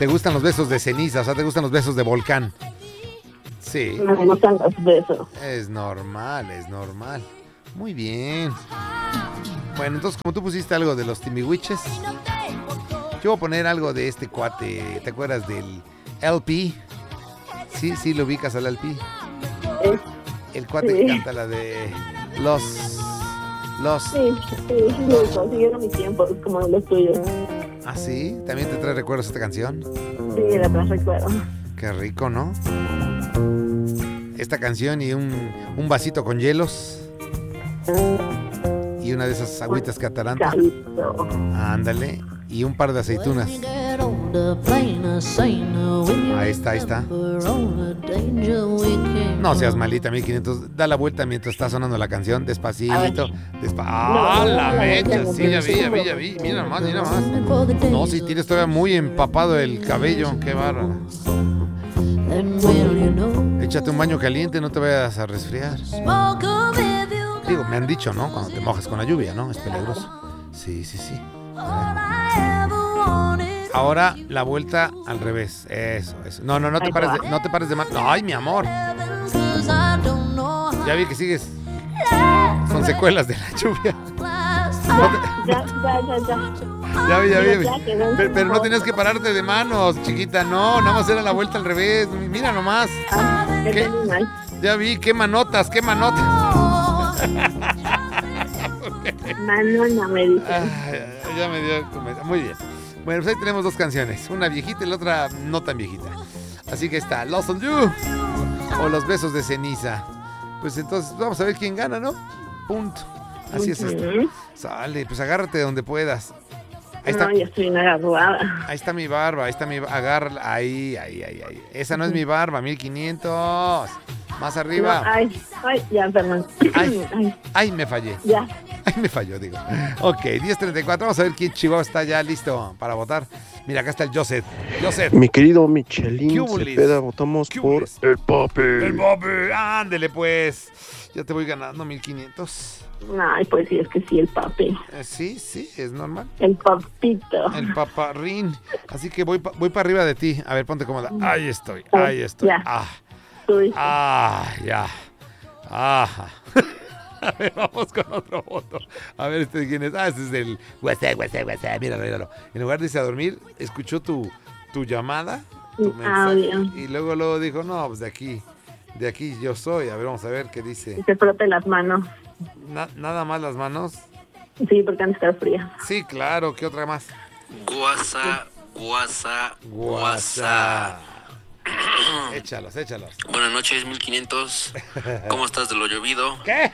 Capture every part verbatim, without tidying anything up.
te gustan los besos de ceniza, o sea, te gustan los besos de volcán. Sí. No me gustan los besos. Es normal, es normal. Muy bien. Bueno, entonces como tú pusiste algo de los Timbiriches, yo voy a poner algo de este cuate. ¿Te acuerdas del L P? Sí, sí, lo ubicas al L P. Es, El cuate sí. que canta la de los... Los... Sí, sí, sí, lo consiguieron mis tiempos, como los tuyos. ¿Ah, sí? ¿También te trae recuerdos esta canción? Sí, la traje recuerdo. Qué rico, ¿no? Esta canción y un, un vasito con hielos. Y una de esas agüitas que atarantan. Calito. Ándale. Y un par de aceitunas. Ahí está, ahí está. No seas malita, mil quinientos. Da la vuelta mientras está sonando la canción. Despacito. Despa ¡Ah, No, la no, mecha! no, Sí, ya vi, ya vi, no, ya vi. no, Mira no, más, mira no, más. No, si tienes todavía muy empapado el cabello. Qué bárbaro. Échate un baño caliente, no te vayas a resfriar. Digo, me han dicho, ¿no? Cuando te mojas con la lluvia, ¿no? Es peligroso. Sí, sí, sí. Ahora la vuelta al revés. Eso, eso. No, no, no te pares de, no te pares de mano. Ay, mi amor. Ya vi que sigues con secuelas de la lluvia. No te... Ya, ya, ya, ya. Ya vi, ya vi. Ya, ya, quedó un Pero, pero no poco. tenías que pararte de manos, chiquita. No, nada más era la vuelta al revés. Mira nomás. Ah, ya ¿Qué? entendí mal. Ya vi, qué manotas, qué manotas. Manona, me dice. Ay, ya me dio comida. Muy bien. Bueno, pues ahí tenemos dos canciones. Una viejita y la otra no tan viejita. Así que está Lost on You o Los besos de ceniza. Pues entonces vamos a ver quién gana, ¿no? Punto. Así es esto. Ujú. Sale, pues agárrate de donde puedas. Ahí está, No, ya estoy agarrada. ahí está mi barba, ahí está mi barba. Agárrala. Ahí, ahí, ahí, ahí. Esa no es mi barba, mil quinientos. Más arriba. No, ay, ay, ya, perdón. Ay. Ay, Ay, me fallé. ya. Ay, me falló, digo. Ok, diez treinta y cuatro. Vamos a ver quién Chihuahua está ya listo para votar. Mira, acá está el Joseph. Joseph. Mi querido Michelín Cubulis. Cepeda, votamos por Cubulis. el Papi. El Bobby. Ándele, pues. Ya te voy ganando mil quinientos. Ay, pues sí, es que sí, el papi. Eh, sí, sí, es normal. El papito. El paparrín. Así que voy, pa- voy para arriba de ti. A ver, ponte cómoda. Ahí estoy, ahí estoy. Ya. Ah, Uy. ah, ya. Ajá. A ver, vamos con otro voto. A ver, este de quién es. Ah, este es del WhatsApp, WhatsApp, WhatsApp. Míralo, míralo. En lugar de irse a dormir, escuchó tu, tu llamada, tu mensaje. Audio. Y luego, luego dijo, no, pues de aquí, de aquí yo soy. A ver, vamos a ver qué dice. Y se frote las manos. Na- nada más las manos. Sí, porque han de estar frías. Sí, claro. ¿Qué otra más? Guasa, guasa, WhatsApp. guasa. Échalos, échalos. Buenas noches, mil quinientos. ¿Cómo estás de lo llovido? ¿Qué?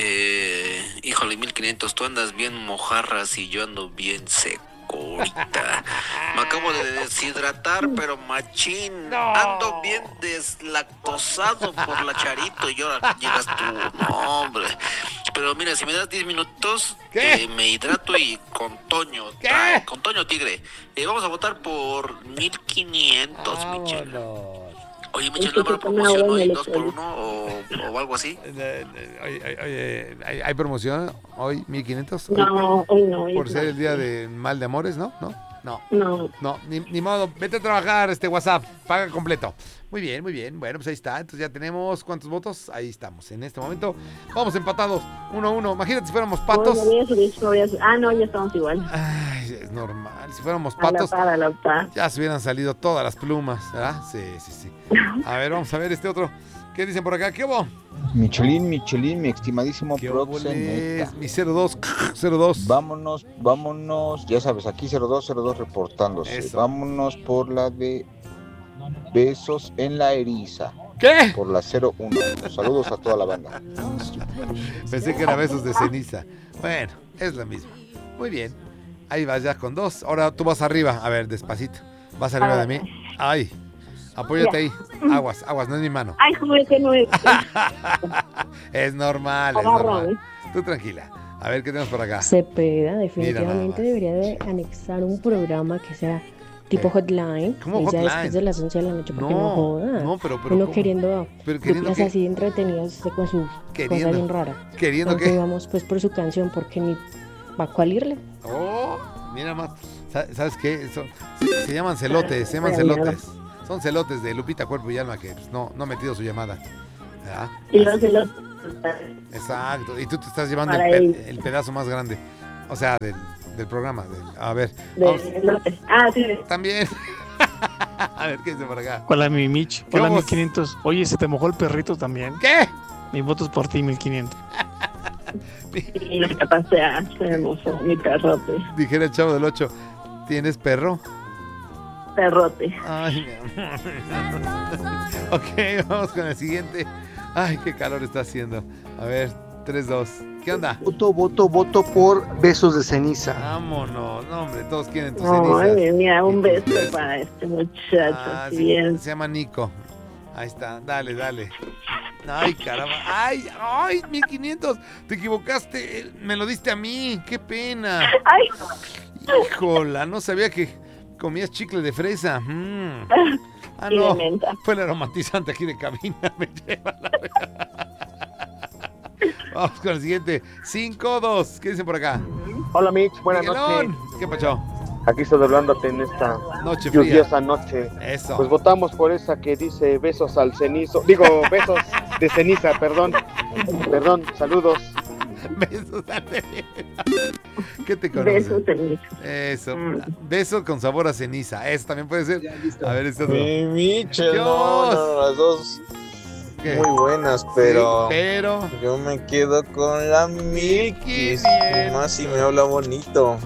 Eh, híjole, mil quinientos, tú andas bien mojarras y yo ando bien seco ahorita. Me acabo de deshidratar, pero machín. No. Ando bien deslactosado por la Charito y ahora llegas tú. No, hombre. Pero mira, si me das diez minutos, ¿Qué? eh, me hidrato y con Toño. ¿Qué? trae, con Toño Tigre. Eh, vamos a votar por mil quinientos, Michelle. Vámonos. Oye, Michelle, Es ¿no que habrá se toma promoción agua en hoy, el dos por electrolito. uno o, o algo así? Eh, eh, Oye, oye, oye, ¿hay, hay promoción hoy, mil quinientos? Hoy, No, hoy no. hoy por es ser el día martes. de mal de amores, ¿no? No, no, No. no, ni, ni modo. Vete a trabajar, este WhatsApp, paga completo. Muy bien, muy bien. Bueno, pues ahí está. Entonces ya tenemos, ¿cuántos votos? Ahí estamos. En este momento vamos empatados, uno a uno. Imagínate si fuéramos patos. No, me voy a subir, me voy a subir. Ah, no, ya estamos igual. Ay, es normal. Si fuéramos A la patos, par, a la par. ya se hubieran salido todas las plumas, ¿verdad? Sí, sí, sí. A ver, vamos a ver este otro. ¿Qué dicen por acá? ¿Qué hubo? Michelín, Michelín, mi estimadísimo ¿Qué proxeneta. hubo? Mi cero dos, cero dos. Vámonos, vámonos, ya sabes, aquí cero dos cero dos reportándose. Eso. Vámonos por la de besos en la eriza, ¿Qué? por la cero uno. Saludos a toda la banda. Pensé que era besos de ceniza. Bueno, es lo mismo. Muy bien. Ahí vas ya con dos. Ahora tú vas arriba. A ver, despacito. Vas arriba de mí. Ay. Apóyate ahí. Aguas, aguas, no es mi mano. Ay, joder, que no es. Es normal, es Agárrame. normal. Tú tranquila. A ver qué tenemos por acá. Cepeda Mira definitivamente nada más. debería de anexar un programa que sea tipo ¿Qué? hotline. ¿Cómo y ya hotline? después de las once de la noche, porque no, No, joda. no, pero, pero Uno ¿cómo? queriendo, Pero queriendo duplas qué? así entretenidas usted con su Queriendo. cosa bien rara. ¿Queriendo Entonces qué? vamos pues por su canción, porque ni va a cuál irle. Oh, mira más. ¿Sabes qué? Son- se, se llaman celotes, se llaman celotes. Son celotes de Lupita Cuerpo y Alma que pues, no, no ha metido su llamada. ¿Verdad? Y los de los... Exacto. Y tú te estás llevando el, Para pe- él. el pedazo más grande. O sea, del, del programa. del- a ver. De vamos. elote. Ah, sí. También. A ver, ¿qué dice por acá? Hola, mi Mitch. ¿Qué Hola, vamos? mil quinientos. Oye, ¿se te mojó el perrito también? ¿Qué? Mi voto es por ti, mil quinientos. Y lo que pasé a hermoso, mi perrote. Dijera el Chavo del ocho. ¿Tienes perro? Perrote. Ay, mi amor. Ok, vamos con el siguiente. Ay, qué calor está haciendo. A ver, tres, dos. ¿Qué onda? Voto, voto, voto por besos de ceniza. Vámonos. No, hombre, todos quieren tus Ay, cenizas. mira, un beso para este muchacho. Ah, así sí, bien. se llama Nico. Ahí está, dale, dale. Ay, caramba. Ay, ay, mil quinientos. Te equivocaste. Me lo diste a mí. Qué pena. Ay, Híjola, no sabía que comías chicle de fresa. Mm. Ah, y de no. menta. Fue el aromatizante aquí de cabina. Me lleva la verga. Vamos con el siguiente. cinco dos. ¿Qué dicen por acá? Hola Mitch, buenas Miguelón. noches. ¿Qué pacho? Aquí estoy hablándote en esta Noche fría. lluviosa noche. Eso. Pues votamos por esa que dice besos al cenizo. Digo, besos de ceniza, perdón. Perdón, saludos. Besos a ¿Qué te conoces? Besos en mi. Eso. Mm. Beso con sabor a ceniza. Eso también puede ser. A ver, este otro. Mi Michel, Dios. no, no, las dos ¿Qué? muy buenas, Sí, pero pero. yo me quedo con la Milky, quinientos. más si me habla bonito.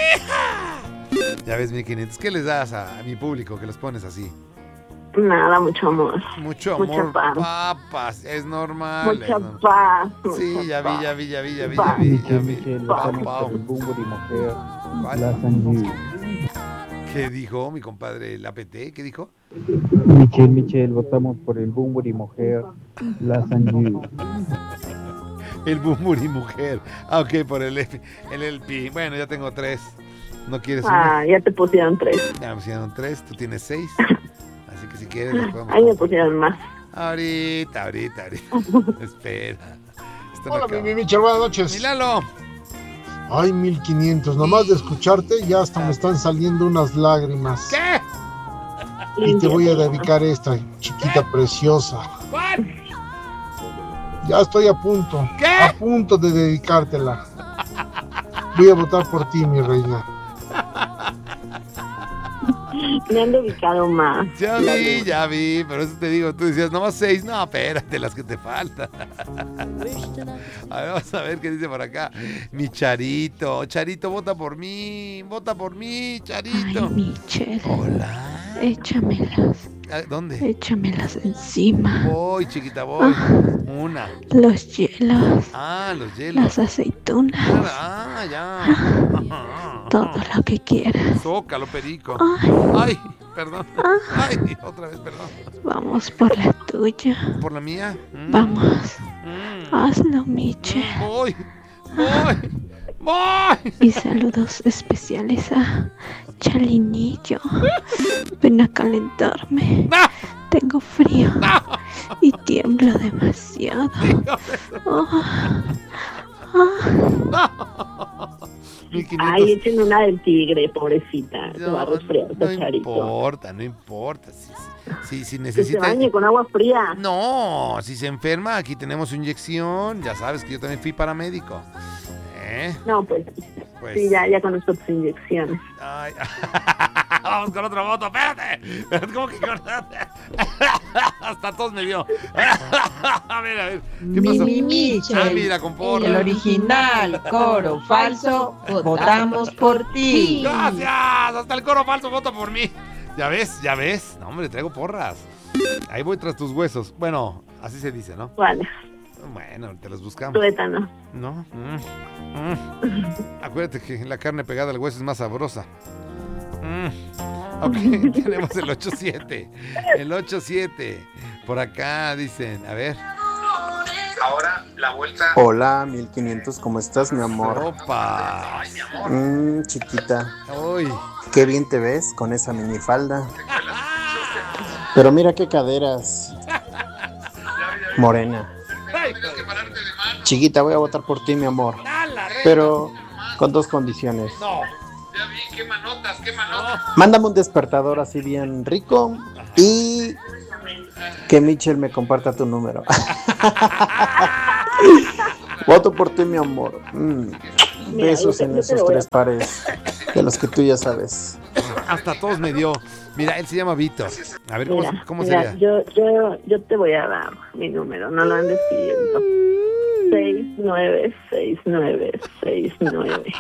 Ya ves, mil quinientos. ¿Qué les das a, a mi público que los pones así? Nada, mucho amor. Mucho Mucha amor, paz. papas. Es normal. Mucha es normal. paz. Sí, mucha ya vi, paz. ya vi, ya vi, ya vi, Pa. ya vi, ya Michelle, vi. Michelle, Pau, votamos pau. por el Bumburi Mujer, ¿Cuál? la Sanji. ¿Qué dijo mi compadre, el A P T? ¿Qué dijo? Michelle, Michelle, votamos por el Bumburi Mujer, la Sanji. El Bumburi Mujer. Ah, ok, por el, F- el L P. Bueno, ya tengo tres. ¿No quieres uno? Ah, ya te pusieron tres. Ya me pusieron tres, tú tienes seis. Así que si quieres, les podemos. Ahí me pusieron más. Ahorita, ahorita, ahorita. Espera. Esto no Hola, acaba. mi Michel, buenas noches. Milalo. Ay, mil quinientos. Nomás de escucharte ya hasta me están saliendo unas lágrimas. ¿Qué? Y te voy a dedicar esta, chiquita preciosa. ¿Cuál? Ya estoy a punto. ¿Qué? A punto de dedicártela. Voy a votar por ti, mi reina. Me han dedicado más. Ya vi, ya vi, pero eso te digo, tú decías, nomás seis, no, espérate, las que te faltan. A ver, vamos a ver qué dice por acá. Mi Charito, Charito, vota por mí, vota por mí, Charito. Ay, Michelle, Hola. échamelas, Ah, ¿dónde? échamelas encima. Voy, chiquita, voy. Ah. Una. Los hielos, Ah, los hielos. las aceitunas, Ah, ya. todo lo que quieras. Zócalo, perico. Ay, Ay, perdón. Ay, otra vez, perdón. vamos por la tuya. ¿Por la mía? Mm. Vamos, Mm. hazlo, Michelle. Voy, voy, voy. Y saludos especiales a Chalinillo. Ven a calentarme. No. Tengo frío No. y tiemblo demasiado. Oh. Ah. mil Ay, quinientos. echen una del tigre, pobrecita. Se va a No, resfriar, no Charito. importa, no importa. Si, si, si Que se necesita. bañe con agua fría. No, si se enferma, aquí tenemos su inyección. Ya sabes que yo también fui paramédico. ¿Eh? No, pues, Pues. sí, ya, ya conozco tus inyecciones. Ay. Vamos con otro voto, espérate. ¿Cómo que con... Hasta tos me dio. A ver, a ver. ¿Qué pasó? Mi, mi, Michel, Ah, mira, con porra. el original, coro falso, votamos por ti. Gracias. Hasta el coro falso vota por mí. Ya ves, ya ves. No, hombre, traigo porras. Ahí voy tras tus huesos. Bueno, así se dice, ¿no? Vale, Bueno, te los buscamos. tuétano. ¿No? Mm, mm. Acuérdate que la carne pegada al hueso es más sabrosa. Mm. Ok, tenemos el ocho siete. El ocho siete. Por acá dicen, a ver. Ahora la vuelta. Hola, mil quinientos, ¿cómo estás, mi amor? Opa. Mmm, chiquita. Uy. Qué bien te ves con esa minifalda. Pero mira qué caderas. Morena. Chiquita, voy a votar por ti, mi amor. Pero con dos condiciones. No. Ya vi, qué manotas, qué manotas. Mándame un despertador así bien rico y que Michelle me comparta tu número. Voto por ti, mi amor. Mm. Mira, Besos yo te- en yo te esos lo voy a- tres pares de los que tú ya sabes. Hasta todos me dio. Mira, él se llama Víctor. A ver, ¿cómo, Mira, cómo mira, sería? yo, yo, yo te voy a dar mi número, no lo andes pidiendo. seis nueve seis nueve seis nueve.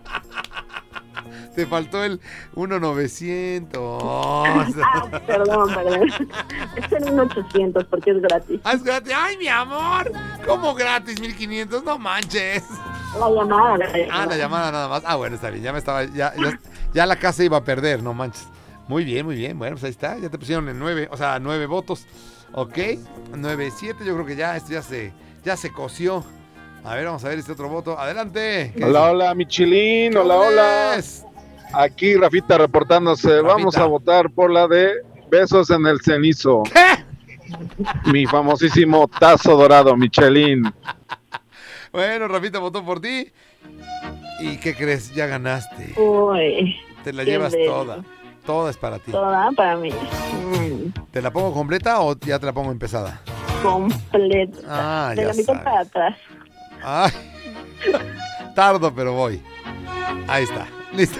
Te faltó el uno novecientos. Ah, perdón, perdón. Es en un ochocientos porque es gratis. Ah, es gratis. ¡Ay, mi amor! ¿Cómo gratis? mil quinientos, no manches. La llamada, la llamada. Ah, la llamada nada más. Ah, bueno, está bien. Ya me estaba. Ya, ya, ya la casa iba a perder, no manches. Muy bien, muy bien. Bueno, pues ahí está. Ya te pusieron en nueve, o sea, nueve votos. Ok. nueve siete. Yo creo que ya esto ya se, ya se coció. A ver, vamos a ver este otro voto. Adelante. ¿Qué Hola, dice? hola, Michelín, ¿Qué hola, hola. es? Aquí Rafita reportándose. Vamos a votar por la de Besos en el Cenizo. ¿Qué? Mi famosísimo tazo dorado, Michelin. Bueno, Rafita votó por ti. ¿Y qué crees? Ya ganaste. Uy, Te la qué llevas bello. toda. Toda es para ti. Toda para mí. Mm, ¿Te la pongo completa o ya te la pongo empezada? completa. Ah, de ya la mitad sabes. para atrás. Ay, tardo, pero voy. Ahí está, listo.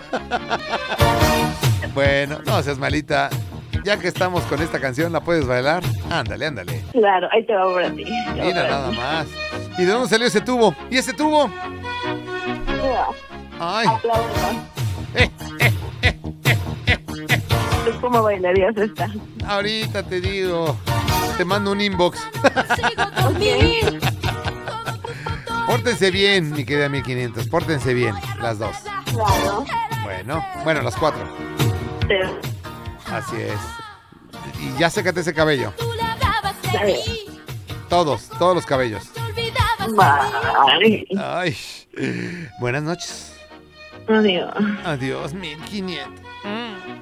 Bueno, no seas malita. Ya que estamos con esta canción, ¿la puedes bailar? Ándale, ándale. Claro, ahí te va para ti. te va Mira para nada ti. más. ¿Y de dónde salió ese tubo? ¿Y ese tubo? Mira, Ay, aplausos. eh, ¿Tú cómo bailarías esta? ahorita te digo. Te mando un inbox. Pórtense bien, mi querida mil quinientos. Pórtense bien, las dos. Claro. Bueno, bueno, las cuatro. Sí. Así es. Y ya sécate ese cabello. Vale. Todos, todos los cabellos. Bye. Ay. Buenas noches. Adiós. Adiós, mil quinientos.